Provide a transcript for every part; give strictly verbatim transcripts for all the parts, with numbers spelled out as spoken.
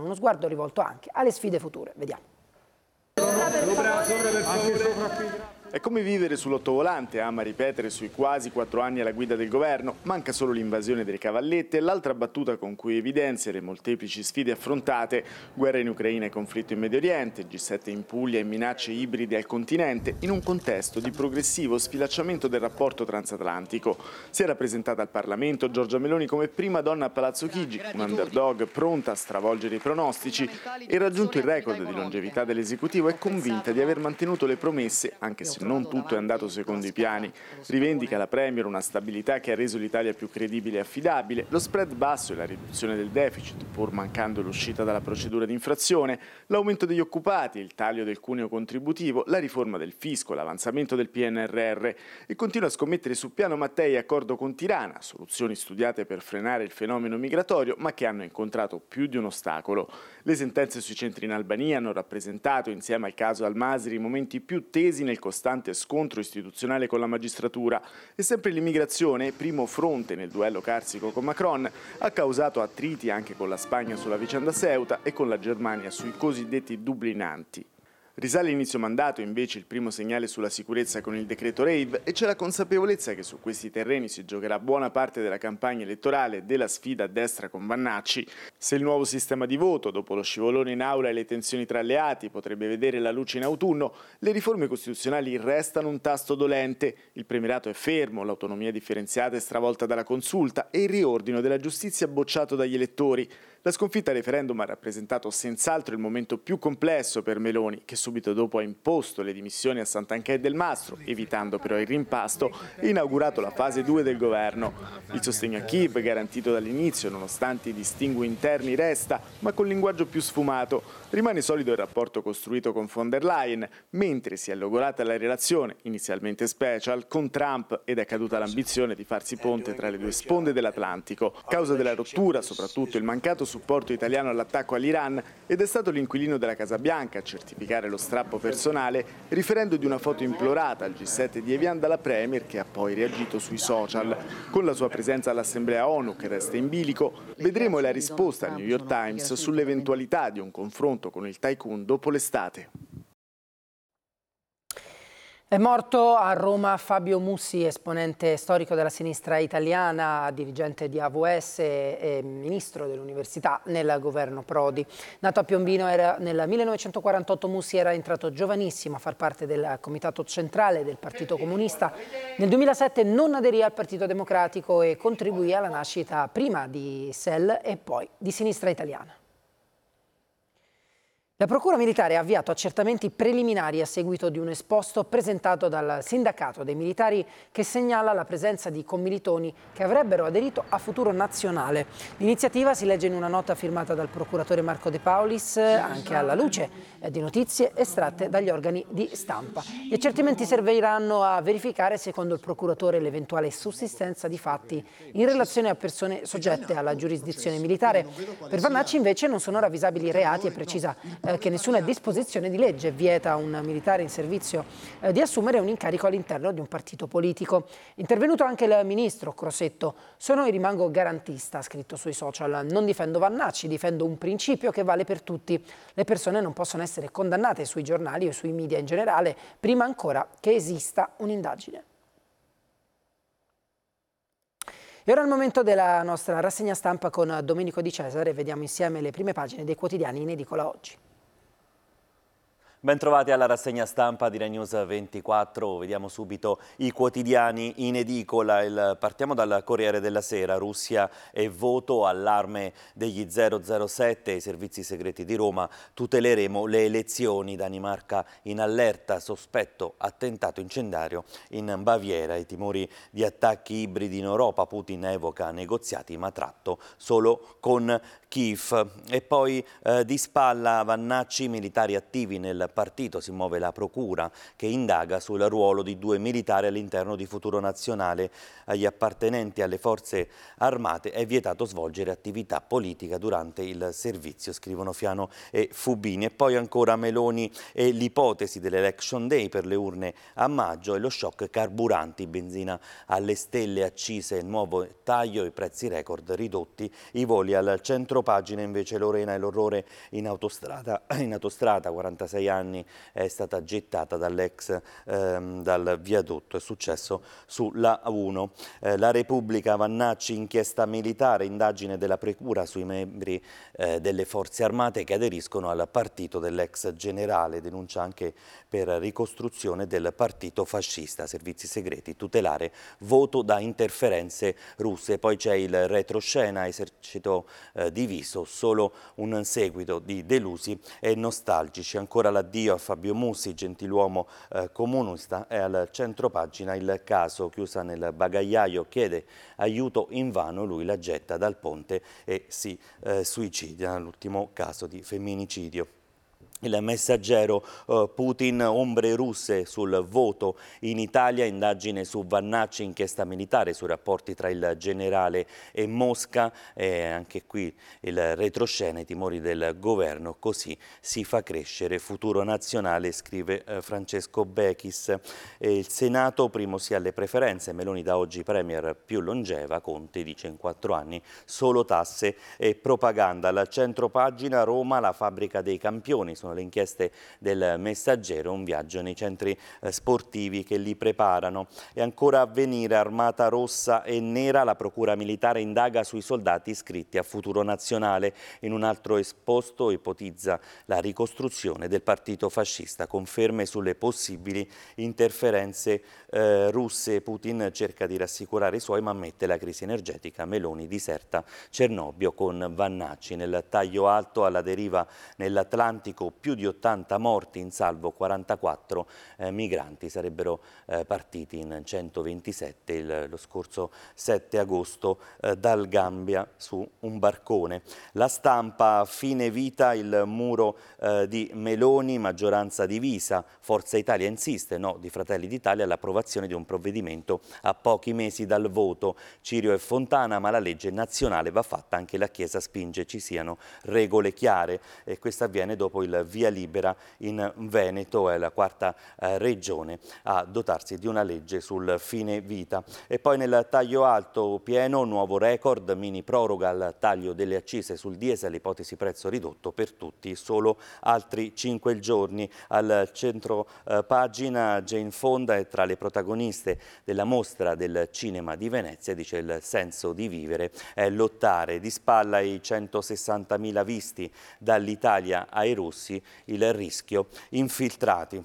uno sguardo rivolto anche alle sfide future. Vediamo. È come vivere sull'ottovolante, ama ripetere sui quasi quattro anni alla guida del governo. Manca solo l'invasione delle cavallette e l'altra battuta con cui evidenzia le molteplici sfide affrontate: guerra in Ucraina e conflitto in Medio Oriente, G sette in Puglia e minacce ibride al continente, in un contesto di progressivo sfilacciamento del rapporto transatlantico. Si era presentata al Parlamento Giorgia Meloni come prima donna a Palazzo Chigi, un underdog pronta a stravolgere i pronostici, e raggiunto il record di longevità dell'esecutivo è convinta di aver mantenuto le promesse, anche se non tutto è andato secondo i piani. Rivendica la Premier una stabilità che ha reso l'Italia più credibile e affidabile, lo spread basso e la riduzione del deficit, pur mancando l'uscita dalla procedura di infrazione, l'aumento degli occupati, il taglio del cuneo contributivo, la riforma del fisco, l'avanzamento del P N R R, e continua a scommettere su piano Mattei e accordo con Tirana, soluzioni studiate per frenare il fenomeno migratorio, ma che hanno incontrato più di un ostacolo. Le sentenze sui centri in Albania hanno rappresentato, insieme al caso Al-Masri, i momenti più tesi nel costante scontro istituzionale con la magistratura, e sempre l'immigrazione, primo fronte nel duello carsico con Macron, ha causato attriti anche con la Spagna sulla vicenda Ceuta e con la Germania sui cosiddetti dublinanti. Risale inizio mandato invece il primo segnale sulla sicurezza con il decreto rave, e c'è la consapevolezza che su questi terreni si giocherà buona parte della campagna elettorale e della sfida a destra con Vannacci. Se il nuovo sistema di voto, dopo lo scivolone in aula e le tensioni tra alleati, potrebbe vedere la luce in autunno, le riforme costituzionali restano un tasto dolente. Il premierato è fermo, l'autonomia differenziata è stravolta dalla consulta e il riordino della giustizia bocciato dagli elettori. La sconfitta al referendum ha rappresentato senz'altro il momento più complesso per Meloni, che subito dopo ha imposto le dimissioni a Santanchè e Del Mastro, evitando però il rimpasto, e inaugurato la fase due del governo. Il sostegno a Kiev, garantito dall'inizio, nonostante i distinguo interni, resta, ma con linguaggio più sfumato. Rimane solido il rapporto costruito con von der Leyen, mentre si è logorata la relazione, inizialmente special, con Trump, ed è caduta l'ambizione di farsi ponte tra le due sponde dell'Atlantico. Causa della rottura, soprattutto il mancato supporto italiano all'attacco all'Iran, ed è stato l'inquilino della Casa Bianca a certificare lo strappo personale, riferendo di una foto implorata al G sette di Evian dalla Premier, che ha poi reagito sui social. Con la sua presenza all'Assemblea ONU, che resta in bilico, vedremo la risposta al New York Times sull'eventualità di un confronto con il tycoon dopo l'estate. È morto a Roma Fabio Mussi, esponente storico della sinistra italiana, dirigente di A V S e ministro dell'università nel governo Prodi. Nato a Piombino era, nel millenovecentoquarantotto, Mussi era entrato giovanissimo a far parte del comitato centrale del Partito Comunista. Nel duemilasette non aderì al Partito Democratico e contribuì alla nascita prima di S E L e poi di Sinistra Italiana. La Procura Militare ha avviato accertamenti preliminari a seguito di un esposto presentato dal sindacato dei militari che segnala la presenza di commilitoni che avrebbero aderito a Futuro Nazionale. L'iniziativa si legge in una nota firmata dal procuratore Marco De Paulis, anche alla luce di notizie estratte dagli organi di stampa. Gli accertamenti serviranno a verificare, secondo il procuratore, l'eventuale sussistenza di fatti in relazione a persone soggette alla giurisdizione militare. Per Vannacci invece non sono ravvisabili reati e precisa che nessuna disposizione di legge vieta a un militare in servizio eh, di assumere un incarico all'interno di un partito politico. Intervenuto anche il ministro Crosetto: sono e rimango garantista, ha scritto sui social. Non difendo Vannacci, difendo un principio che vale per tutti. Le persone non possono essere condannate sui giornali o sui media in generale, prima ancora che esista un'indagine. E ora è il momento della nostra rassegna stampa con Domenico Di Cesare. Vediamo insieme le prime pagine dei quotidiani in edicola oggi. Bentrovati alla rassegna stampa di Rai News ventiquattro, vediamo subito i quotidiani in edicola. Il, partiamo dal Corriere della Sera: Russia e voto, allarme degli zero zero sette, i servizi segreti di Roma, tuteleremo le elezioni, Danimarca in allerta, sospetto attentato incendiario in Baviera, i timori di attacchi ibridi in Europa, Putin evoca negoziati ma tratto solo con Kiev. E poi eh, di spalla Vannacci, militari attivi nel del partito si muove la procura che indaga sul ruolo di due militari all'interno di Futuro Nazionale. Agli appartenenti alle forze armate è vietato svolgere attività politica durante il servizio, scrivono Fiano e Fubini. E poi ancora Meloni e l'ipotesi dell'election day per le urne a maggio e lo shock carburanti, benzina alle stelle, accise, nuovo taglio, i prezzi record ridotti, i voli al centro pagina. Invece Lorena e l'orrore in autostrada, in autostrada, quarantasei anni, è stata gettata dall'ex ehm, dal viadotto, è successo sulla A uno. Eh, la Repubblica, Vannacci, inchiesta militare, indagine della procura sui membri eh, delle forze armate che aderiscono al partito dell'ex generale, denuncia anche per ricostruzione del partito fascista, servizi segreti, tutelare voto da interferenze russe. Poi c'è il retroscena, esercito eh, diviso, solo un seguito di delusi e nostalgici. Ancora l'addio a Fabio Mussi, gentiluomo eh, comunista, è al centro pagina il caso, chiusa nel bagagliaio, chiede aiuto invano, lui la getta dal ponte e si eh, suicidia, l'ultimo caso di femminicidio. Il Messaggero, eh, Putin, ombre russe sul voto in Italia, indagine su Vannacci, inchiesta militare sui rapporti tra il generale e Mosca, e anche qui il retroscena, i timori del governo, così si fa crescere Futuro Nazionale, scrive eh, Francesco Bechis. E il Senato, primo sì alle preferenze, Meloni da oggi premier più longeva, Conte dice in quattro anni solo tasse e propaganda. Al centro pagina Roma, la fabbrica dei campioni, sono le inchieste del Messaggero, un viaggio nei centri eh, sportivi che li preparano. E ancora Avvenire, Armata rossa e nera, la procura militare indaga sui soldati iscritti a Futuro Nazionale. In un altro esposto ipotizza la ricostruzione del partito fascista, conferme sulle possibili interferenze eh, russe. Putin cerca di rassicurare i suoi ma ammette la crisi energetica, Meloni diserta Cernobbio con Vannacci. Nel taglio alto, alla deriva nell'Atlantico, più di ottanta morti, in salvo quarantaquattro eh, migranti, sarebbero eh, partiti in centoventisette il, lo scorso sette agosto eh, dal Gambia su un barcone. La Stampa, fine vita il muro eh, di Meloni, maggioranza divisa, Forza Italia insiste, no di Fratelli d'Italia all'approvazione di un provvedimento a pochi mesi dal voto, Cirio e Fontana, ma la legge nazionale va fatta, anche la Chiesa spinge ci siano regole chiare, e questo avviene dopo il via libera in Veneto, è la quarta eh, regione a dotarsi di una legge sul fine vita. E poi nel taglio alto pieno, nuovo record, mini proroga al taglio delle accise sul diesel, ipotesi prezzo ridotto per tutti, solo altri cinque giorni. Al centro eh, pagina Jane Fonda è tra le protagoniste della mostra del cinema di Venezia, dice il senso di vivere è lottare, di spalla i centosessantamila visti dall'Italia ai russi, il rischio infiltrati.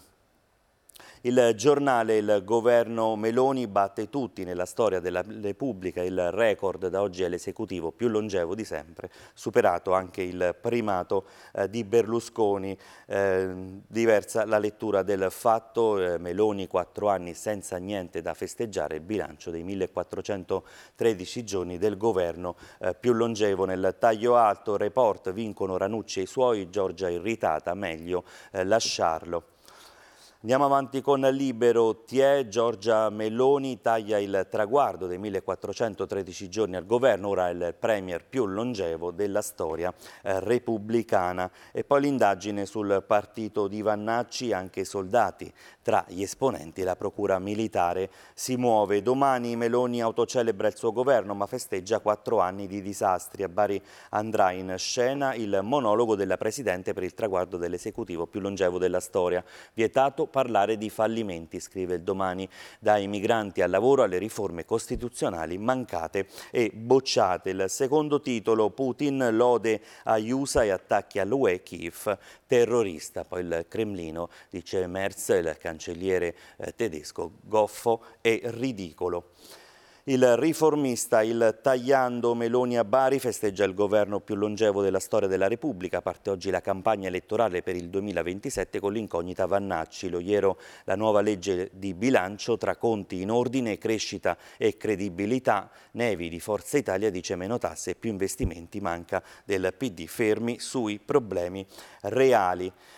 Il Giornale, il governo Meloni batte tutti, nella storia della Repubblica il record da oggi è l'esecutivo più longevo di sempre, superato anche il primato eh, di Berlusconi. Eh, diversa la lettura del fatto, eh, Meloni quattro anni senza niente da festeggiare, il bilancio dei millequattrocentotredici giorni del governo eh, più longevo. Nel taglio alto, report, vincono Ranucci e i suoi, Giorgia irritata, meglio eh, lasciarlo. Andiamo avanti con Libero, T E, Giorgia Meloni taglia il traguardo dei millequattrocentotredici giorni al governo, ora è il premier più longevo della storia eh, repubblicana. E poi l'indagine sul partito di Vannacci, anche soldati tra gli esponenti, la procura militare si muove. Domani Meloni autocelebra il suo governo ma festeggia quattro anni di disastri. A Bari andrà in scena il monologo della Presidente per il traguardo dell'esecutivo più longevo della storia. Vietato parlare di fallimenti, scrive il Domani, dai migranti al lavoro alle riforme costituzionali mancate e bocciate. Il secondo titolo, Putin lode agli U S A e attacchi all'U E, Kiev terrorista. Poi il Cremlino, dice Merz, il cancelliere eh, tedesco, goffo e ridicolo. Il Riformista, il tagliando Meloni a Bari, festeggia il governo più longevo della storia della Repubblica. Parte oggi la campagna elettorale per il duemilaventisette con l'incognita Vannacci. Lo iero la nuova legge di bilancio, tra conti in ordine, crescita e credibilità. Nevi di Forza Italia dice meno tasse e più investimenti, manca del P D, fermi sui problemi reali.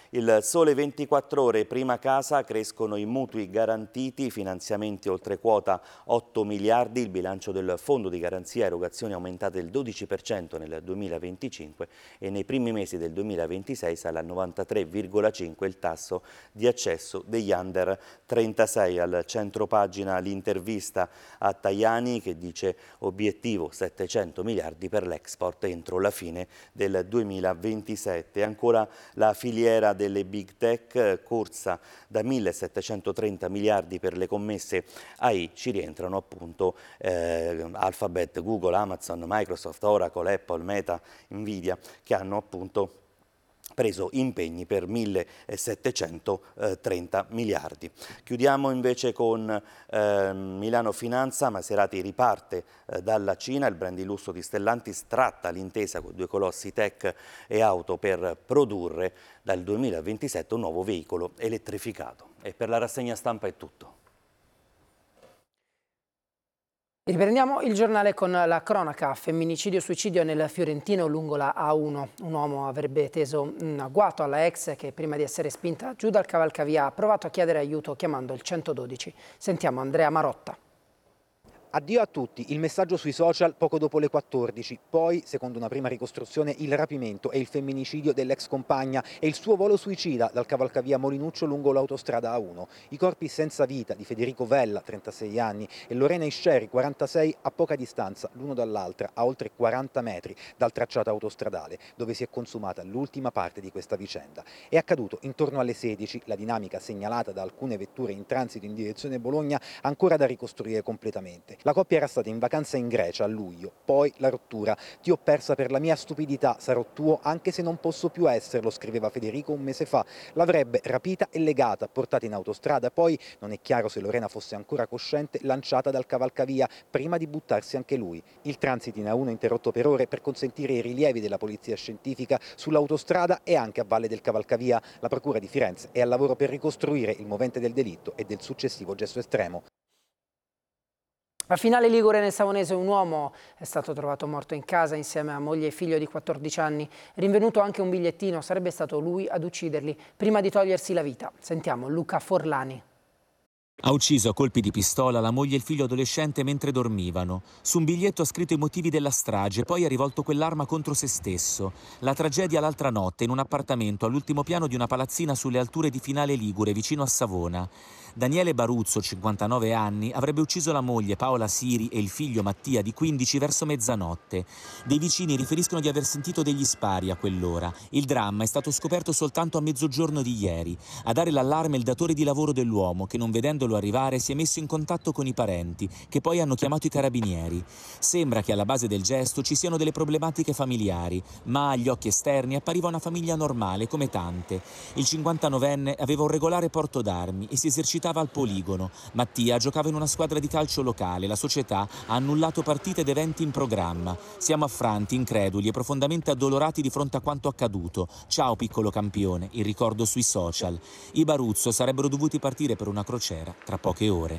Il Sole ventiquattro Ore, prima casa, crescono i mutui garantiti, finanziamenti oltre quota otto miliardi, il bilancio del Fondo di Garanzia Erogazioni è aumentato del dodici per cento nel duemilaventicinque e nei primi mesi del duemilaventisei sale al novantatré virgola cinque il tasso di accesso degli under trentasei. Al centro pagina l'intervista a Tajani che dice obiettivo settecento miliardi per l'export entro la fine del duemilaventisette. Ancora la filiera delle big tech, corsa da millesettecentotrenta miliardi per le commesse A I, ci rientrano appunto eh, Alphabet, Google, Amazon, Microsoft, Oracle, Apple, Meta, Nvidia, che hanno appunto preso impegni per millesettecentotrenta miliardi. Chiudiamo invece con eh, Milano Finanza. Maserati riparte eh, dalla Cina, il brand di lusso di Stellantis tratta l'intesa con due colossi tech e auto per produrre dal duemilaventisette un nuovo veicolo elettrificato. E per la rassegna stampa è tutto. Riprendiamo il giornale con la cronaca. Femminicidio-suicidio nel Fiorentino lungo la A uno. Un uomo avrebbe teso un agguato alla ex che prima di essere spinta giù dal cavalcavia ha provato a chiedere aiuto chiamando il centododici. Sentiamo Andrea Marotta. Addio a tutti, il messaggio sui social poco dopo le quattordici, poi, secondo una prima ricostruzione, il rapimento e il femminicidio dell'ex compagna e il suo volo suicida dal cavalcavia Molinuccio lungo l'autostrada A uno. I corpi senza vita di Federico Vella, trentasei anni, e Lorena Isceri, quarantasei, a poca distanza l'uno dall'altra, a oltre quaranta metri dal tracciato autostradale, dove si è consumata l'ultima parte di questa vicenda. È accaduto intorno alle sedici, la dinamica segnalata da alcune vetture in transito in direzione Bologna ancora da ricostruire completamente. La coppia era stata in vacanza in Grecia a luglio, poi la rottura. Ti ho persa per la mia stupidità, sarò tuo anche se non posso più esserlo, scriveva Federico un mese fa. L'avrebbe rapita e legata, portata in autostrada, poi, non è chiaro se Lorena fosse ancora cosciente, lanciata dal cavalcavia, prima di buttarsi anche lui. Il transito in A uno interrotto per ore per consentire i rilievi della polizia scientifica sull'autostrada e anche a valle del cavalcavia. La procura di Firenze è al lavoro per ricostruire il movente del delitto e del successivo gesto estremo. A Finale Ligure nel Savonese un uomo è stato trovato morto in casa insieme a moglie e figlio di quattordici anni. Rinvenuto anche un bigliettino, sarebbe stato lui ad ucciderli prima di togliersi la vita. Sentiamo Luca Forlani. Ha ucciso a colpi di pistola la moglie e il figlio adolescente mentre dormivano. Su un biglietto ha scritto i motivi della strage, poi ha rivolto quell'arma contro se stesso. La tragedia l'altra notte in un appartamento all'ultimo piano di una palazzina sulle alture di Finale Ligure, vicino a Savona. Daniele Baruzzo, cinquantanove anni, avrebbe ucciso la moglie Paola Siri e il figlio Mattia di quindici verso mezzanotte. Dei vicini riferiscono di aver sentito degli spari a quell'ora. Il dramma è stato scoperto soltanto a mezzogiorno di ieri. A dare l'allarme il datore di lavoro dell'uomo che, non vedendolo arrivare, si è messo in contatto con i parenti, che poi hanno chiamato i carabinieri. Sembra che alla base del gesto ci siano delle problematiche familiari, ma agli occhi esterni appariva una famiglia normale come tante. Il cinquantanovenne aveva un regolare porto d'armi e si esercitava al poligono. Mattia giocava in una squadra di calcio locale. La società ha annullato partite ed eventi in programma. Siamo affranti, increduli e profondamente addolorati di fronte a quanto accaduto. Ciao piccolo campione, il ricordo sui social. I Baruzzo sarebbero dovuti partire per una crociera tra poche ore.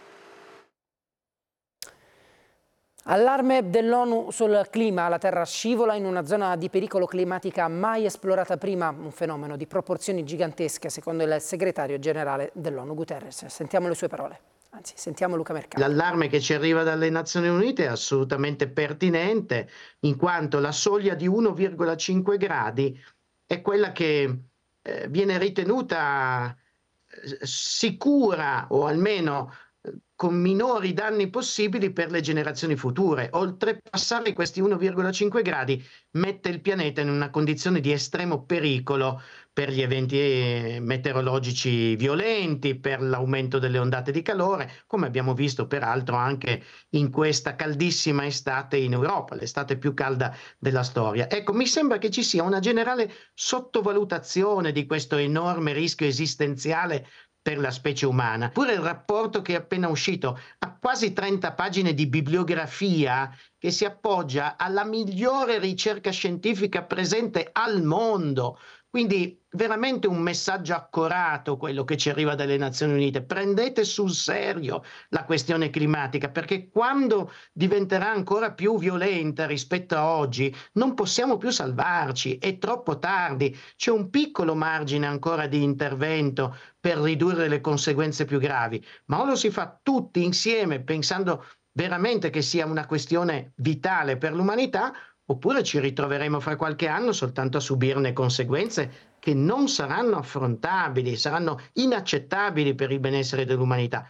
Allarme dell'ONU sul clima, la Terra scivola in una zona di pericolo climatica mai esplorata prima, un fenomeno di proporzioni gigantesche secondo il segretario generale dell'ONU Guterres. Sentiamo le sue parole, anzi sentiamo Luca Mercati. L'allarme che ci arriva dalle Nazioni Unite è assolutamente pertinente, in quanto la soglia di uno virgola cinque gradi è quella che eh, viene ritenuta eh, sicura o almeno con minori danni possibili per le generazioni future. Oltrepassare questi uno virgola cinque gradi mette il pianeta in una condizione di estremo pericolo per gli eventi meteorologici violenti, per l'aumento delle ondate di calore, come abbiamo visto peraltro anche in questa caldissima estate in Europa, l'estate più calda della storia. Ecco, mi sembra che ci sia una generale sottovalutazione di questo enorme rischio esistenziale per la specie umana. Pure il rapporto che è appena uscito ha quasi trenta pagine di bibliografia che si appoggia alla migliore ricerca scientifica presente al mondo. Quindi veramente un messaggio accorato quello che ci arriva dalle Nazioni Unite. Prendete sul serio la questione climatica, perché quando diventerà ancora più violenta rispetto a oggi non possiamo più salvarci, è troppo tardi, c'è un piccolo margine ancora di intervento per ridurre le conseguenze più gravi, ma o lo si fa tutti insieme pensando veramente che sia una questione vitale per l'umanità, oppure ci ritroveremo fra qualche anno soltanto a subirne conseguenze che non saranno affrontabili, saranno inaccettabili per il benessere dell'umanità.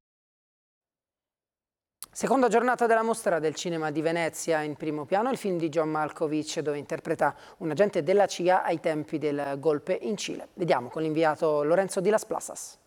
Seconda giornata della mostra del cinema di Venezia, in primo piano il film di John Malkovich, dove interpreta un agente della C I A ai tempi del golpe in Cile. Vediamo con l'inviato Lorenzo Di Las Plasas.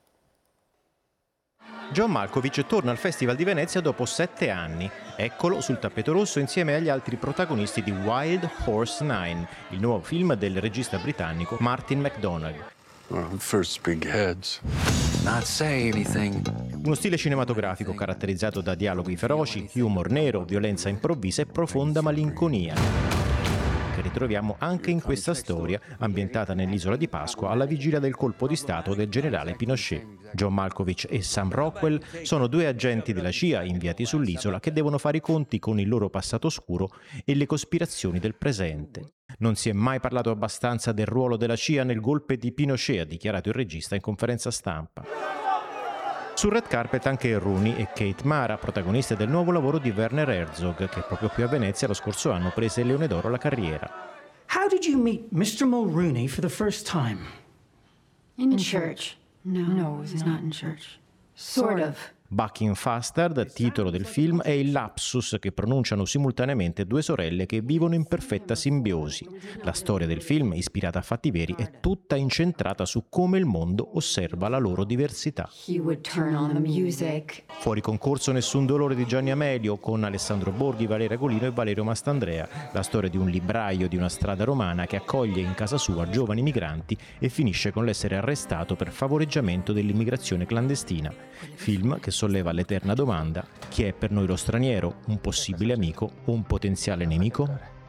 John Malkovich torna al Festival di Venezia dopo sette anni. Eccolo sul tappeto rosso insieme agli altri protagonisti di Wild Horse Nine, il nuovo film del regista britannico Martin McDonagh. Well, first big heads. Not say anything. Uno stile cinematografico caratterizzato da dialoghi feroci, humor nero, violenza improvvisa e profonda malinconia, che ritroviamo anche in questa storia, ambientata nell'isola di Pasqua alla vigilia del colpo di stato del generale Pinochet. John Malkovich e Sam Rockwell sono due agenti della C I A inviati sull'isola che devono fare i conti con il loro passato oscuro e le cospirazioni del presente. Non si è mai parlato abbastanza del ruolo della C I A nel golpe di Pinochet, ha dichiarato il regista in conferenza stampa. Sul red carpet anche Rooney e Kate Mara, protagoniste del nuovo lavoro di Werner Herzog, che proprio qui a Venezia lo scorso anno prese il Leone d'Oro alla carriera. How did you meet mister Mulrooney for the first time? In, in church. No, no, it was not in church. Sort of. Bucking Fastard, titolo del film, è il lapsus che pronunciano simultaneamente due sorelle che vivono in perfetta simbiosi. La storia del film, ispirata a fatti veri, è tutta incentrata su come il mondo osserva la loro diversità. Fuori concorso Nessun dolore di Gianni Amelio, con Alessandro Borghi, Valeria Golino e Valerio Mastandrea, la storia di un libraio di una strada romana che accoglie in casa sua giovani migranti e finisce con l'essere arrestato per favoreggiamento dell'immigrazione clandestina. Film che solleva l'eterna domanda: chi è per noi lo straniero? Un possibile amico o un potenziale nemico?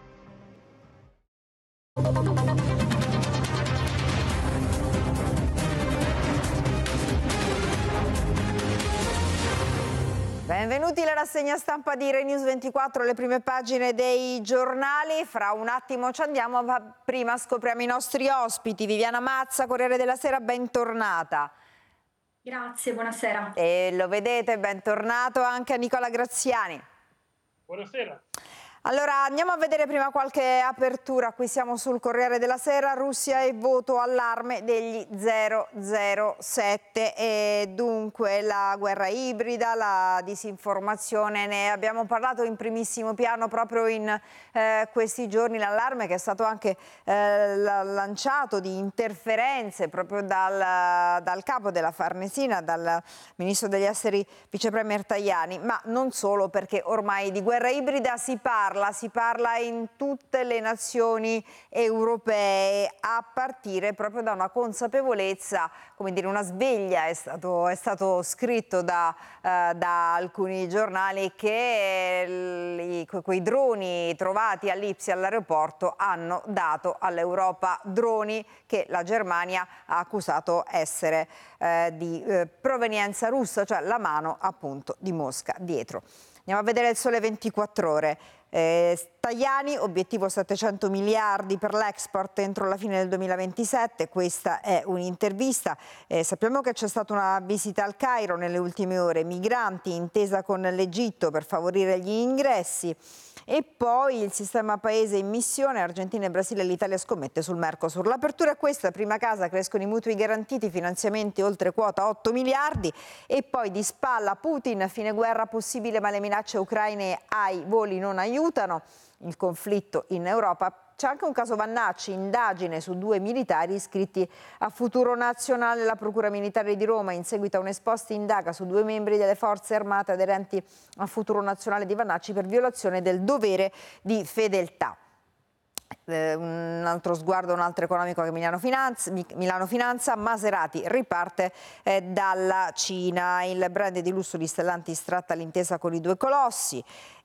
Benvenuti alla rassegna stampa di Rai News ventiquattro, le prime pagine dei giornali. Fra un attimo ci andiamo, ma prima scopriamo i nostri ospiti. Viviana Mazza, Corriere della Sera, bentornata. Grazie, buonasera. E lo vedete, bentornato anche a Nicola Graziani. Buonasera. Allora andiamo a vedere prima qualche apertura. Qui siamo sul Corriere della Sera. Russia e voto allarme degli zero zero sette e dunque la guerra ibrida, la disinformazione, ne abbiamo parlato in primissimo piano proprio in eh, questi giorni. L'allarme che è stato anche eh, lanciato di interferenze proprio dal, dal capo della Farnesina, dal ministro degli esteri vice premier Tajani, ma non solo, perché ormai di guerra ibrida si parla. Si parla in tutte le nazioni europee, a partire proprio da una consapevolezza, come dire, una sveglia, è stato, è stato scritto da, eh, da alcuni giornali, che i, quei droni trovati a Lipsia all'aeroporto hanno dato all'Europa, droni che la Germania ha accusato essere eh, di eh, provenienza russa, cioè la mano appunto di Mosca dietro. Andiamo a vedere il Sole ventiquattro Ore. Eh, Tajani, obiettivo settecento miliardi per l'export entro la fine del duemilaventisette, questa è un'intervista. Eh, sappiamo che c'è stata una visita al Cairo nelle ultime ore, migranti, intesa con l'Egitto per favorire gli ingressi, e poi il sistema paese in missione, Argentina e Brasile, l'Italia scommette sul Mercosur. L'apertura è questa: prima casa, crescono i mutui garantiti, finanziamenti oltre quota otto miliardi, e poi di spalla Putin, fine guerra possibile ma le minacce ucraine ai voli non aiutano, il conflitto in Europa. C'è anche un caso Vannacci, indagine su due militari iscritti a Futuro Nazionale. La Procura Militare di Roma, in seguito a un esposto, indaga su due membri delle forze armate aderenti a Futuro Nazionale di Vannacci per violazione del dovere di fedeltà. Eh, un altro sguardo, un altro economico che Milano Finanza, Milano Finanza, Maserati riparte eh, dalla Cina, il brand di lusso di Stellantis tratta l'intesa con i due colossi,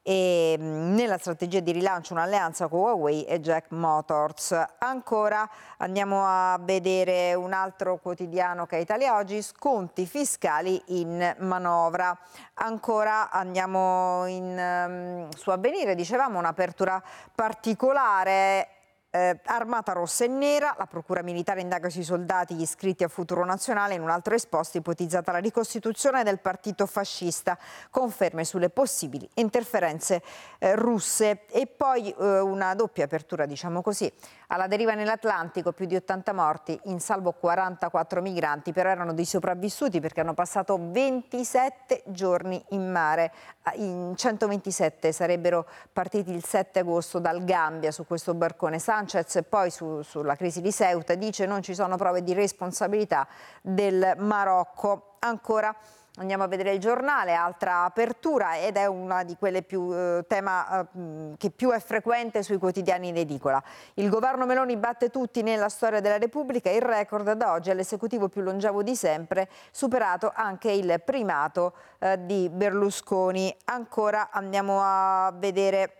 e nella strategia di rilancio un'alleanza con Huawei e Jack Motors. Ancora andiamo a vedere un altro quotidiano che è Italia Oggi, sconti fiscali in manovra. Ancora andiamo in, um, su Avvenire, dicevamo un'apertura particolare. Eh, Armata rossa e nera, la procura militare indaga sui soldati gli iscritti a Futuro Nazionale. In un altro esposto ipotizzata la ricostituzione del partito fascista, conferme sulle possibili interferenze eh, russe. E poi eh, una doppia apertura, diciamo così, alla deriva nell'Atlantico, più di ottanta morti, in salvo quarantaquattro migranti, però erano dei sopravvissuti perché hanno passato ventisette giorni in mare. In centoventisette sarebbero partiti il sette agosto dal Gambia su questo barcone. Sanchez poi su, sulla crisi di Ceuta dice non ci sono prove di responsabilità del Marocco. Ancora andiamo a vedere il Giornale, altra apertura, ed è una di quelle più eh, tema eh, che più è frequente sui quotidiani in edicola. Il governo Meloni batte tutti nella storia della Repubblica, il record da oggi è l'esecutivo più longevo di sempre, superato anche il primato eh, di Berlusconi. Ancora andiamo a vedere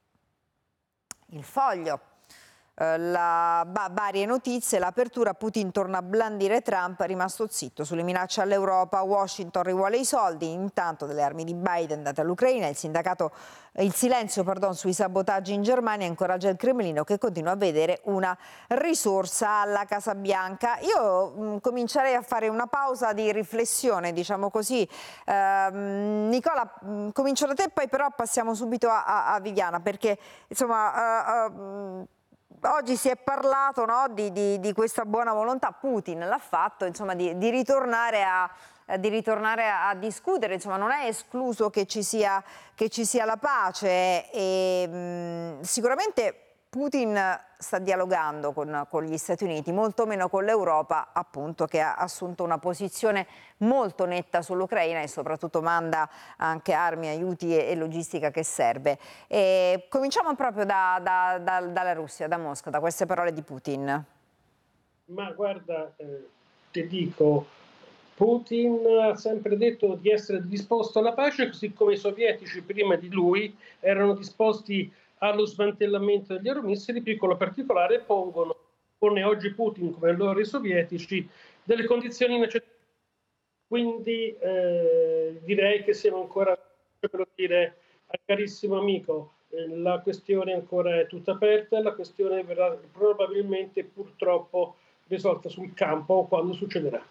il Foglio. La, ba, varie notizie, l'apertura, Putin torna a blandire Trump, è rimasto zitto sulle minacce all'Europa, Washington rivuole i soldi, intanto delle armi di Biden date all'Ucraina, il sindacato, il silenzio pardon, sui sabotaggi in Germania incoraggia il Cremlino che continua a vedere una risorsa alla Casa Bianca. Io mh, comincerei a fare una pausa di riflessione, diciamo così. Eh, Nicola, mh, comincio da te, poi però passiamo subito a, a, a Viviana, perché insomma... Uh, uh, Oggi si è parlato, no, di, di, di questa buona volontà, Putin l'ha fatto, insomma, di, di ritornare, a, di ritornare a, a discutere, insomma non è escluso che ci sia, che ci sia la pace e mh, sicuramente Putin sta dialogando con, con gli Stati Uniti, molto meno con l'Europa, appunto, che ha assunto una posizione molto netta sull'Ucraina e soprattutto manda anche armi, aiuti e, e logistica che serve. E cominciamo proprio da, da, da, dalla Russia, da Mosca, da queste parole di Putin. Ma guarda, eh, ti dico, Putin ha sempre detto di essere disposto alla pace, così come i sovietici prima di lui erano disposti allo smantellamento degli aeromissili. Piccolo particolare, pongono, pone oggi Putin come loro i sovietici, delle condizioni inaccettabili. Quindi eh, direi che siamo ancora, per dire al carissimo amico, eh, la questione ancora è tutta aperta, la questione verrà probabilmente purtroppo risolta sul campo quando succederà.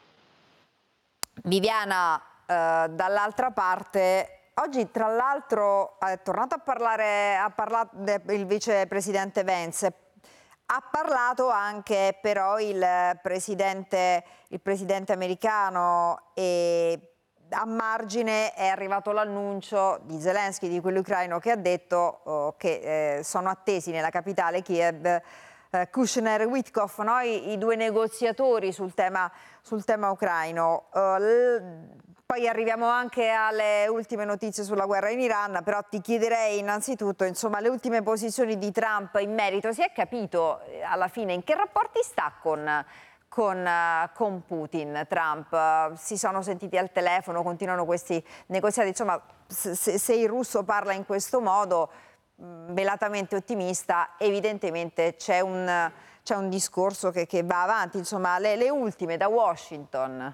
Viviana, eh, dall'altra parte... Oggi, tra l'altro, è tornato a parlare, ha parlato il vicepresidente Vance, ha parlato anche però il presidente, il presidente americano e a margine è arrivato l'annuncio di Zelensky, di quello ucraino, che ha detto oh, che eh, sono attesi nella capitale Kiev eh, Kushner e Witkoff, no? I, i due negoziatori sul tema, sul tema ucraino. Uh, Poi arriviamo anche alle ultime notizie sulla guerra in Iran, però ti chiederei innanzitutto, insomma, le ultime posizioni di Trump in merito. Si è capito alla fine in che rapporti sta con, con, con Putin, Trump? Si sono sentiti al telefono, continuano questi negoziati. Insomma, se, se il russo parla in questo modo, velatamente ottimista, evidentemente c'è un, c'è un discorso che, che va avanti. Insomma, le, le ultime da Washington.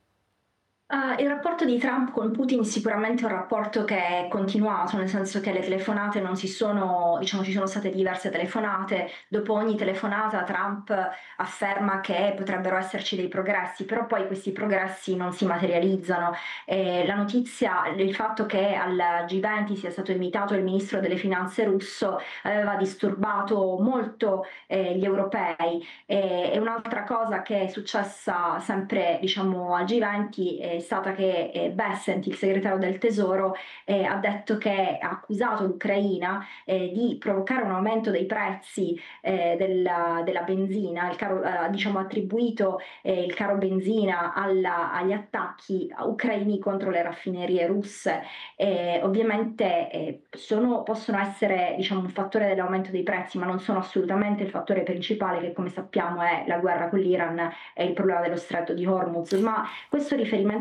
Uh, il rapporto di Trump con Putin sicuramente è un rapporto che è continuato, nel senso che le telefonate non si sono, diciamo, ci sono state diverse telefonate. Dopo ogni telefonata Trump afferma che potrebbero esserci dei progressi, però poi questi progressi non si materializzano. E la notizia, il fatto che al G venti sia stato invitato il ministro delle finanze russo aveva disturbato molto eh, gli europei. E, e un'altra cosa che è successa sempre, diciamo, al G venti è è stata che eh, Bessent, il segretario del Tesoro, eh, ha detto che ha accusato l'Ucraina eh, di provocare un aumento dei prezzi eh, della, della benzina, il caro, eh, diciamo attribuito eh, il caro benzina alla, agli attacchi ucraini contro le raffinerie russe. Eh, ovviamente eh, sono, possono essere, diciamo, un fattore dell'aumento dei prezzi, ma non sono assolutamente il fattore principale, che come sappiamo è la guerra con l'Iran e il problema dello stretto di Hormuz. Ma questo riferimento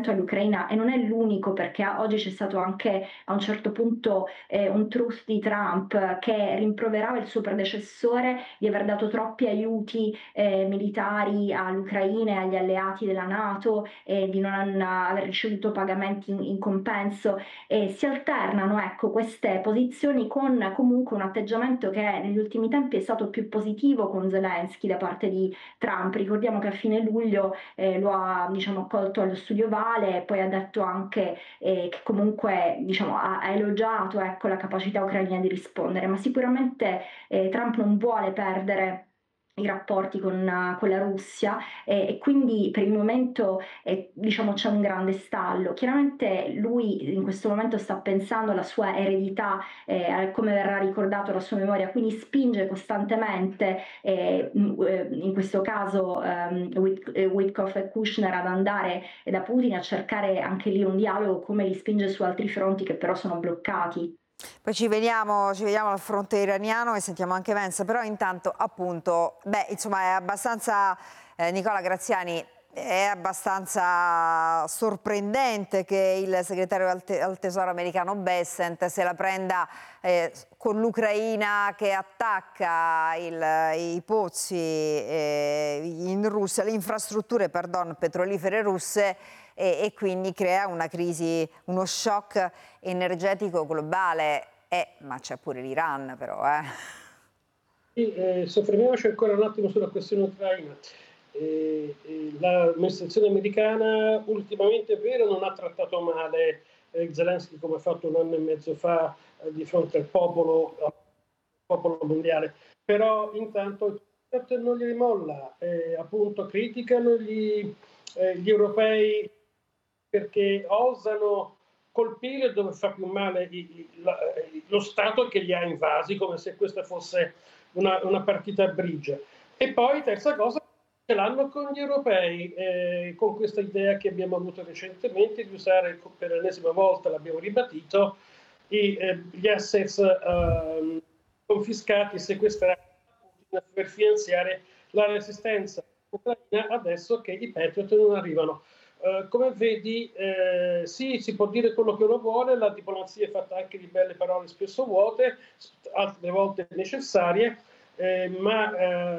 riferimento all'Ucraina, e non è l'unico, perché oggi c'è stato anche a un certo punto eh, un truth di Trump che rimproverava il suo predecessore di aver dato troppi aiuti eh, militari all'Ucraina e agli alleati della NATO e di non aver ricevuto pagamenti in, in compenso. E si alternano, ecco, queste posizioni con comunque un atteggiamento che negli ultimi tempi è stato più positivo con Zelensky da parte di Trump. Ricordiamo che a fine luglio eh, lo ha, diciamo, accolto allo studio Vale, e poi ha detto anche eh, che comunque, diciamo, ha, ha elogiato, ecco, la capacità ucraina di rispondere, ma sicuramente eh, Trump non vuole perdere i rapporti con, uh, con la Russia eh, e quindi per il momento eh, diciamo c'è un grande stallo. Chiaramente lui in questo momento sta pensando alla sua eredità, eh, a come verrà ricordato la sua memoria, quindi spinge costantemente eh, in questo caso um, Witkoff e Kushner ad andare da Putin a cercare anche lì un dialogo, come li spinge su altri fronti che però sono bloccati. Poi ci vediamo, ci vediamo al fronte iraniano e sentiamo anche Vance, però intanto appunto, beh, insomma è abbastanza, eh, Nicola Graziani, è abbastanza sorprendente che il segretario al, te al tesoro americano Bessent se la prenda eh, con l'Ucraina che attacca il, i pozzi eh, in Russia, le infrastrutture, pardon, petrolifere russe, e, e quindi crea una crisi, uno shock energetico globale. Eh, ma c'è pure l'Iran però. Eh. Sì, eh, soffermiamoci ancora un attimo sulla questione ucraina. Eh, eh, L'amministrazione americana ultimamente, è vero, non ha trattato male eh, Zelensky come ha fatto un anno e mezzo fa eh, di fronte al popolo, al popolo mondiale, però intanto non li rimolla, eh, appunto criticano gli, eh, gli europei perché osano colpire dove fa più male i, la, lo Stato che li ha invasi, come se questa fosse una, una partita a bridge. E poi, terza cosa, ce l'hanno con gli europei, eh, con questa idea che abbiamo avuto recentemente di usare per l'ennesima volta, l'abbiamo ribadito, i, eh, gli assets eh, confiscati, sequestrati per finanziare la resistenza ucraina adesso che i Patriot non arrivano. Uh, come vedi, eh, sì, si può dire quello che uno vuole, la diplomazia è fatta anche di belle parole spesso vuote, altre volte necessarie, eh, ma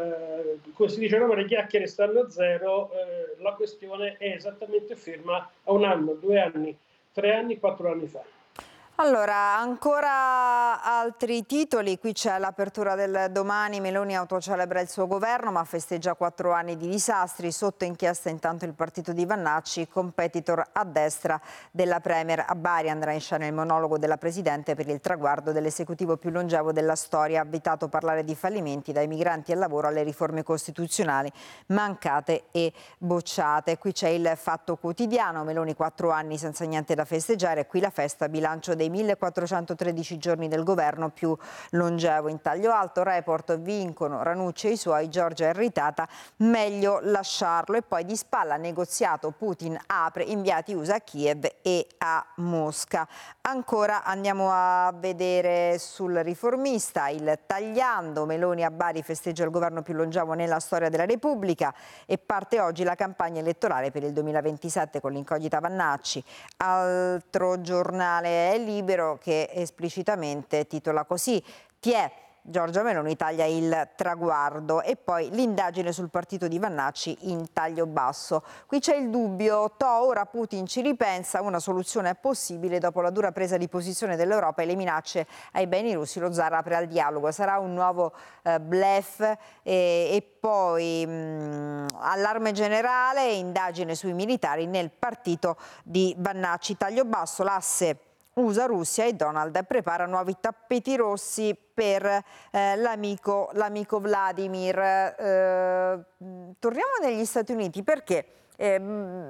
eh, come si dice a Roma, le chiacchiere stanno a zero, eh, la questione è esattamente ferma a un anno, due anni, tre anni, quattro anni fa. Allora, ancora altri titoli, qui c'è l'apertura del Domani, Meloni autocelebra il suo governo ma festeggia quattro anni di disastri, sotto inchiesta intanto il partito di Vannacci, competitor a destra della Premier. A Bari andrà in scena il monologo della Presidente per il traguardo dell'esecutivo più longevo della storia, avvitato a parlare di fallimenti dai migranti al lavoro alle riforme costituzionali mancate e bocciate. Qui c'è il Fatto Quotidiano, Meloni quattro anni senza niente da festeggiare, qui la festa, bilancio dei millequattrocentotredici giorni del governo più longevo. In taglio alto, Report, vincono Ranucci e i suoi, Giorgia è irritata, meglio lasciarlo. E poi di spalla negoziato, Putin apre, inviati U S A a Kiev e a Mosca. Ancora andiamo a vedere sul Riformista, il tagliando, Meloni a Bari festeggia il governo più longevo nella storia della Repubblica, e parte oggi la campagna elettorale per il duemilaventisette con l'incognita Vannacci. Altro giornale è Libero, che esplicitamente titola così: Ti è Giorgia Meloni taglia il traguardo. E poi l'indagine sul partito di Vannacci in taglio basso. Qui c'è il dubbio, toh, ora Putin ci ripensa, una soluzione è possibile dopo la dura presa di posizione dell'Europa e le minacce ai beni russi, lo zar apre al dialogo, sarà un nuovo eh, bluff. E, e poi mh, allarme generale, indagine sui militari nel partito di Vannacci. Taglio basso, l'asse U S A-Russia e Donald prepara nuovi tappeti rossi per eh, l'amico l'amico Vladimir. Eh, torniamo negli Stati Uniti perché, eh,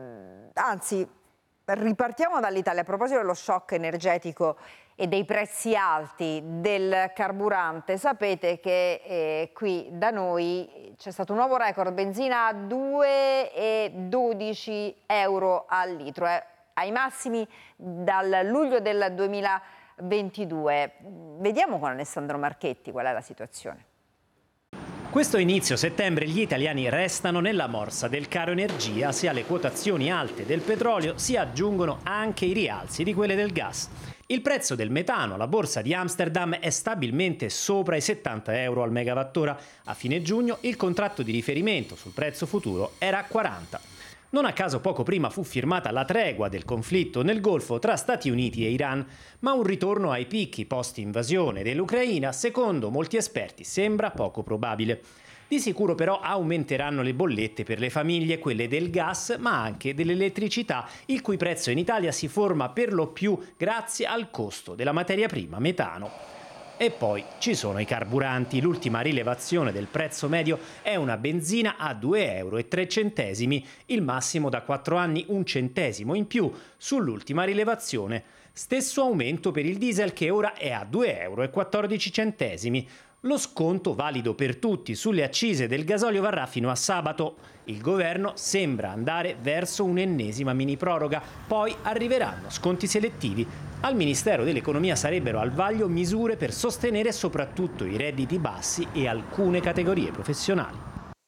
anzi, ripartiamo dall'Italia. A proposito dello shock energetico e dei prezzi alti del carburante, sapete che eh, qui da noi c'è stato un nuovo record, benzina a due e dodici euro al litro, eh. ai massimi dal luglio del duemilaventidue. Vediamo con Alessandro Marchetti qual è la situazione. Questo inizio settembre gli italiani restano nella morsa del caro energia, sia alle quotazioni alte del petrolio si aggiungono anche i rialzi di quelle del gas. Il prezzo del metano alla borsa di Amsterdam è stabilmente sopra i settanta euro al megawattora. A fine giugno il contratto di riferimento sul prezzo futuro era a quaranta. Non a caso poco prima fu firmata la tregua del conflitto nel Golfo tra Stati Uniti e Iran, ma un ritorno ai picchi post-invasione dell'Ucraina, secondo molti esperti, sembra poco probabile. Di sicuro però aumenteranno le bollette per le famiglie, quelle del gas, ma anche dell'elettricità, il cui prezzo in Italia si forma per lo più grazie al costo della materia prima metano. E poi ci sono i carburanti. L'ultima rilevazione del prezzo medio è una benzina a due euro e tre centesimi, il massimo da quattro anni un centesimo in più sull'ultima rilevazione. Stesso aumento per il diesel che ora è a due euro e quattordici centesimi. Lo sconto valido per tutti sulle accise del gasolio varrà fino a sabato. Il governo sembra andare verso un'ennesima mini proroga, poi arriveranno sconti selettivi. Al Ministero dell'Economia sarebbero al vaglio misure per sostenere soprattutto i redditi bassi e alcune categorie professionali.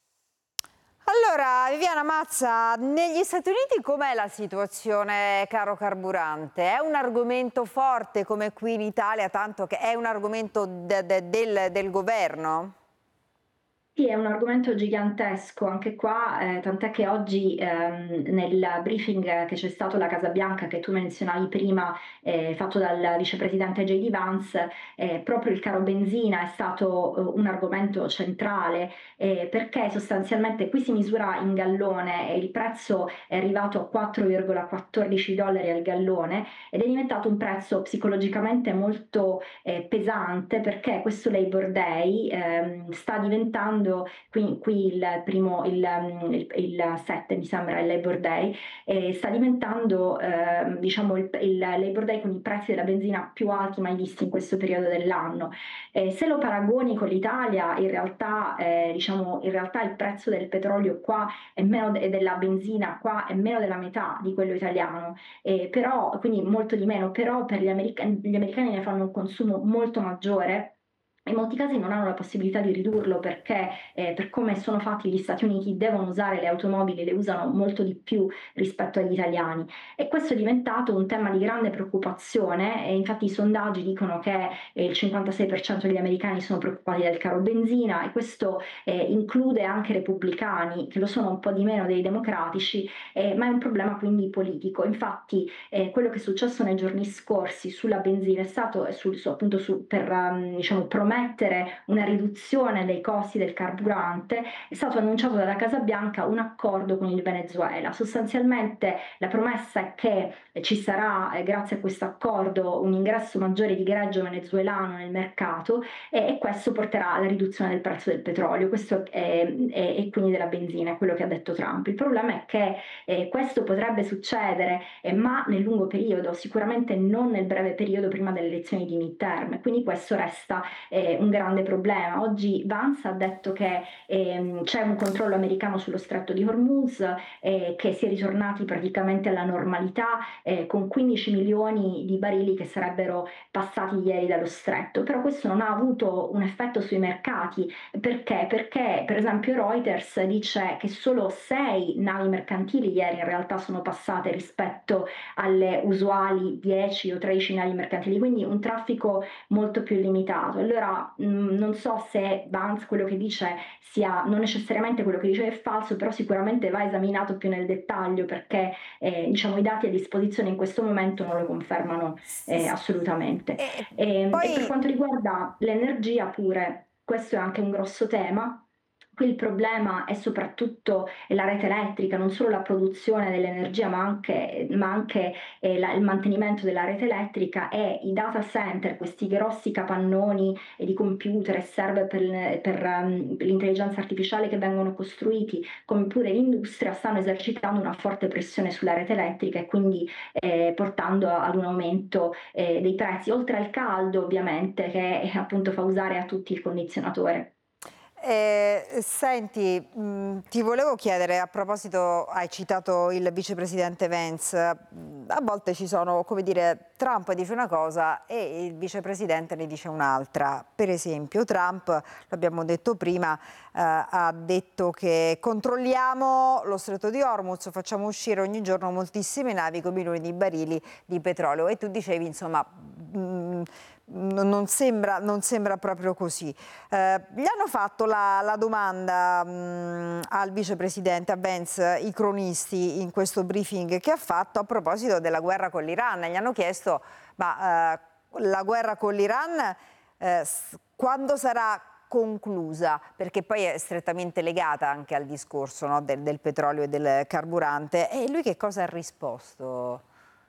Allora, Viviana Mazza, negli Stati Uniti com'è la situazione caro carburante? È un argomento forte come qui in Italia, tanto che è un argomento de de del, del governo? Sì, è un argomento gigantesco anche qua, eh, tant'è che oggi ehm, nel briefing che c'è stato alla Casa Bianca, che tu menzionavi prima, eh, fatto dal vicepresidente J D Vance, eh, proprio il caro benzina è stato eh, un argomento centrale, eh, perché sostanzialmente qui si misura in gallone e il prezzo è arrivato a quattro virgola quattordici dollari al gallone ed è diventato un prezzo psicologicamente molto eh, pesante, perché questo Labor Day eh, sta diventando Qui, qui il primo, il, il, il sette mi sembra, il Labor Day, eh, sta diventando eh, diciamo il, il Labor Day con i prezzi della benzina più alti mai visti in questo periodo dell'anno. Eh, se lo paragoni con l'Italia, in realtà, eh, diciamo, in realtà il prezzo del petrolio qua è meno e della benzina qua è meno della metà di quello italiano, eh, però, quindi molto di meno, però per gli americani, gli americani ne fanno un consumo molto maggiore. In molti casi non hanno la possibilità di ridurlo perché eh, per come sono fatti gli Stati Uniti devono usare le automobili, le usano molto di più rispetto agli italiani, e questo è diventato un tema di grande preoccupazione, e infatti i sondaggi dicono che eh, il cinquantasei per cento degli americani sono preoccupati del caro benzina, e questo eh, include anche i repubblicani, che lo sono un po' di meno dei democratici, eh, ma è un problema quindi politico. Infatti eh, quello che è successo nei giorni scorsi sulla benzina è stato sul, su, appunto su, per um, diciamo promettere una riduzione dei costi del carburante. È stato annunciato dalla Casa Bianca un accordo con il Venezuela. Sostanzialmente la promessa è che ci sarà, eh, grazie a questo accordo, un ingresso maggiore di greggio venezuelano nel mercato, e, e questo porterà alla riduzione del prezzo del petrolio, questo è, è, e quindi della benzina, è quello che ha detto Trump. Il problema è che eh, questo potrebbe succedere, eh, ma nel lungo periodo, sicuramente non nel breve periodo prima delle elezioni di midterm, quindi questo resta eh, un grande problema. Oggi Vance ha detto che ehm, c'è un controllo americano sullo stretto di Hormuz, eh, che si è ritornati praticamente alla normalità, eh, con quindici milioni di barili che sarebbero passati ieri dallo stretto, però questo non ha avuto un effetto sui mercati. Perché? Perché per esempio Reuters dice che solo sei navi mercantili ieri in realtà sono passate rispetto alle usuali dieci o tredici navi mercantili, quindi un traffico molto più limitato. Allora mh, non so se Vance quello che dice sia, non necessariamente quello che dice è falso, però sicuramente va esaminato più nel dettaglio, perché eh, diciamo i dati a disposizione in questo momento non lo confermano eh, assolutamente. E, e, poi... e per quanto riguarda l'energia pure, questo è anche un grosso tema. Qui il problema è soprattutto la rete elettrica, non solo la produzione dell'energia, ma anche, ma anche eh, la, il mantenimento della rete elettrica, e i data center, questi grossi capannoni eh, di computer e server per, per um, l'intelligenza artificiale che vengono costruiti, come pure l'industria, stanno esercitando una forte pressione sulla rete elettrica, e quindi eh, portando ad un aumento eh, dei prezzi, oltre al caldo ovviamente, che eh, appunto fa usare a tutti il condizionatore. Eh, senti, mh, ti volevo chiedere, a proposito, hai citato il vicepresidente Vance, a volte ci sono, come dire, Trump dice una cosa e il vicepresidente ne dice un'altra. Per esempio, Trump, l'abbiamo detto prima, eh, ha detto che controlliamo lo stretto di Hormuz, facciamo uscire ogni giorno moltissime navi con milioni di barili di petrolio, e tu dicevi, insomma, mh, Non sembra, non sembra proprio così. Eh, gli hanno fatto la, la domanda mh, al vicepresidente, a Vance, i cronisti in questo briefing che ha fatto a proposito della guerra con l'Iran. Gli hanno chiesto, ma eh, la guerra con l'Iran eh, quando sarà conclusa? Perché poi è strettamente legata anche al discorso, no, del, del petrolio e del carburante. E lui che cosa ha risposto?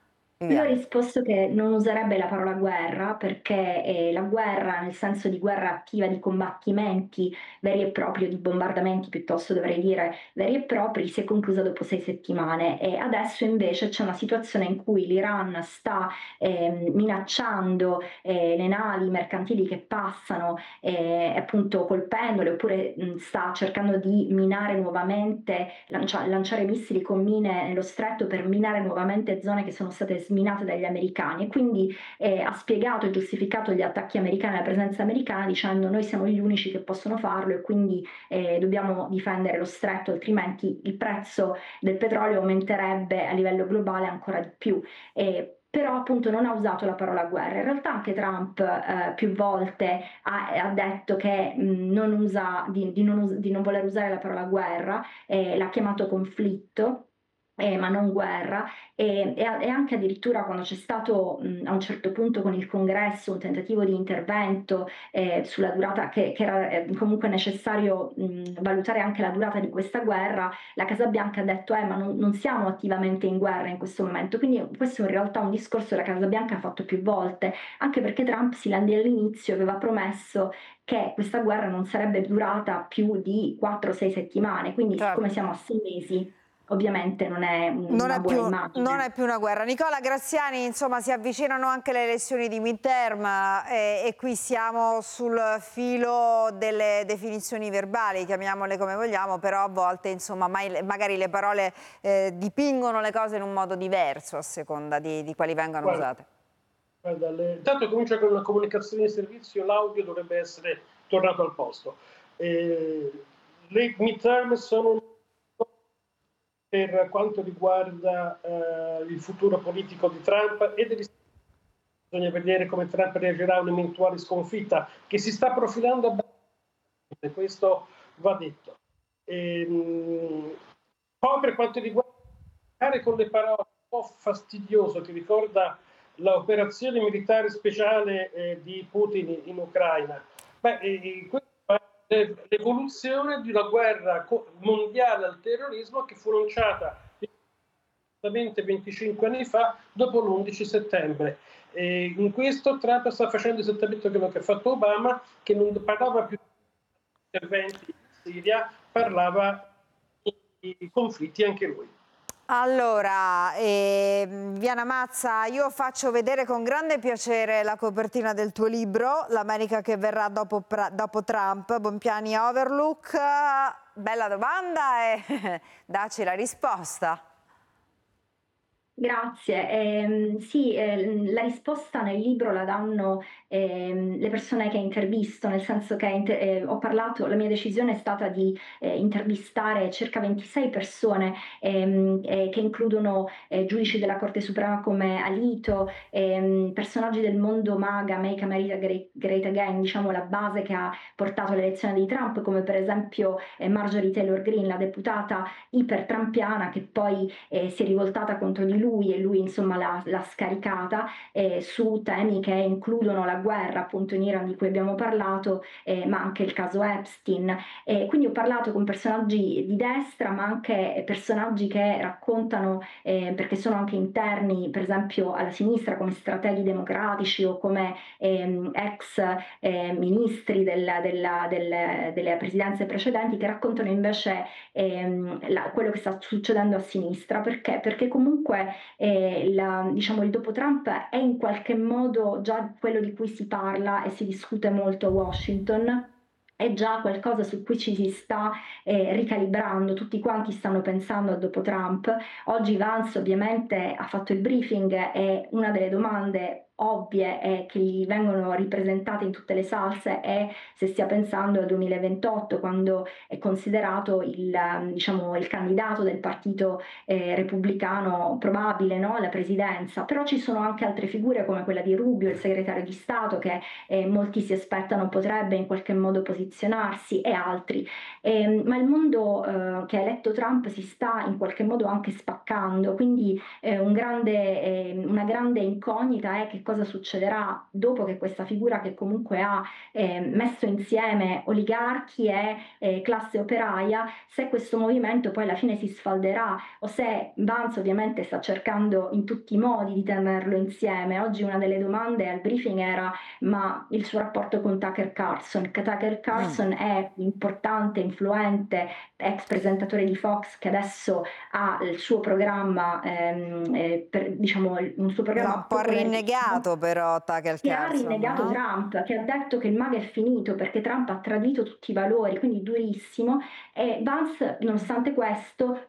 Io ho risposto che non userebbe la parola guerra perché eh, la guerra, nel senso di guerra attiva, di combattimenti veri e propri, o di bombardamenti piuttosto dovrei dire veri e propri, si è conclusa dopo sei settimane e adesso invece c'è una situazione in cui l'Iran sta eh, minacciando eh, le navi mercantili che passano, eh, appunto colpendole, oppure mh, sta cercando di minare nuovamente, lancia- lanciare missili con mine nello stretto per minare nuovamente zone che sono state minate dagli americani, e quindi eh, ha spiegato e giustificato gli attacchi americani, la presenza americana, dicendo noi siamo gli unici che possono farlo e quindi eh, dobbiamo difendere lo stretto, altrimenti il prezzo del petrolio aumenterebbe a livello globale ancora di più. Eh, però appunto non ha usato la parola guerra. In realtà anche Trump eh, più volte ha, ha detto che mh, non usa, di, di, non us- di non voler usare la parola guerra, eh, l'ha chiamato conflitto. Eh, ma non guerra, e, e, e anche addirittura quando c'è stato mh, a un certo punto con il Congresso un tentativo di intervento eh, sulla durata, che, che era eh, comunque necessario mh, valutare anche la durata di questa guerra, la Casa Bianca ha detto eh ma non, non siamo attivamente in guerra in questo momento, quindi questo in realtà è un discorso che la Casa Bianca ha fatto più volte, anche perché Trump si all'inizio aveva promesso che questa guerra non sarebbe durata più di quattro sei settimane, quindi certo. Siccome siamo a sei mesi ovviamente non è una non è buona più, immagine. Non è più una guerra. Nicola Graziani, insomma, si avvicinano anche le elezioni di midterm e, e qui siamo sul filo delle definizioni verbali, chiamiamole come vogliamo, però a volte insomma mai, magari le parole eh, dipingono le cose in un modo diverso a seconda di, di quali vengano guarda, usate. Guarda, le, intanto comincia con la comunicazione di servizio, l'audio dovrebbe essere tornato al posto. Eh, le midterm sono per quanto riguarda eh, il futuro politico di Trump e degli Stati Uniti. Bisogna vedere come Trump reagirà a un'eventuale sconfitta che si sta profilando abbastanza, questo va detto. E, mh, poi per quanto riguarda con le parole, un po' fastidioso, che ricorda l'operazione militare speciale eh, di Putin in Ucraina. Beh, eh, questo l'evoluzione di una guerra mondiale al terrorismo che fu lanciata esattamente venticinque anni fa dopo l'undici settembre. E in questo Trump sta facendo esattamente quello che ha fatto Obama, che non parlava più di interventi in Siria, parlava di conflitti anche lui. Allora, eh, Viana Mazza, io faccio vedere con grande piacere la copertina del tuo libro, L'America che verrà dopo, dopo Trump, Bompiani Overlook. Bella domanda e dacci la risposta. Grazie. Eh, sì, eh, la risposta nel libro la danno eh, le persone che intervisto, nel senso che inter- eh, ho parlato, la mia decisione è stata di eh, intervistare circa ventisei persone ehm, eh, che includono eh, giudici della Corte Suprema come Alito, ehm, personaggi del mondo MAGA, Make America Great, Great Again, diciamo la base che ha portato all'elezione di Trump, come per esempio eh, Marjorie Taylor Greene, la deputata iper-trampiana che poi eh, si è rivoltata contro di lui e lui insomma l'ha, l'ha scaricata eh, su temi che includono la guerra appunto in Iran di cui abbiamo parlato, eh, ma anche il caso Epstein. Eh, quindi ho parlato con personaggi di destra ma anche personaggi che raccontano, eh, perché sono anche interni per esempio alla sinistra, come strateghi democratici o come ehm, ex eh, ministri della, della, del, delle presidenze precedenti, che raccontano invece ehm, la, quello che sta succedendo a sinistra. Perché? Perché comunque Eh, la, diciamo, il dopo Trump è in qualche modo già quello di cui si parla e si discute molto a Washington. è già qualcosa su cui ci si sta eh, ricalibrando, tutti quanti stanno pensando a dopo Trump. Oggi Vance ovviamente ha fatto il briefing e una delle domande ovvie e che gli vengono ripresentate in tutte le salse è se stia pensando al duemilaventotto, quando è considerato il, diciamo, il candidato del partito eh, repubblicano probabile, no, alla presidenza. Però ci sono anche altre figure come quella di Rubio, il segretario di Stato, che eh, molti si aspettano potrebbe in qualche modo posizionarsi, e altri. Eh, ma il mondo eh, che ha eletto Trump si sta in qualche modo anche spaccando, quindi eh, un grande, eh, una grande incognita è che cosa succederà dopo che questa figura, che comunque ha eh, messo insieme oligarchi e eh, classe operaia, se questo movimento poi alla fine si sfalderà o se Vance ovviamente sta cercando in tutti i modi di tenerlo insieme. Oggi una delle domande al briefing era ma il suo rapporto con Tucker Carlson. Tucker Carlson mm. è importante, influente ex presentatore di Fox che adesso ha il suo programma ehm, eh, per, diciamo un suo programma un po' rinnegato però Tucker che Carlson, ha rinnegato no? Trump, che ha detto che il MAGA è finito perché Trump ha tradito tutti i valori, quindi durissimo. E Vance nonostante questo